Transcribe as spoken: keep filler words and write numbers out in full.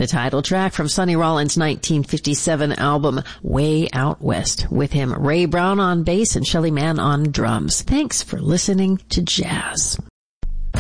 the title track from Sonny Rollins' nineteen fifty-seven album Way Out West. With him, Ray Brown on bass and Shelly Manne on drums. Thanks for listening to Jazz.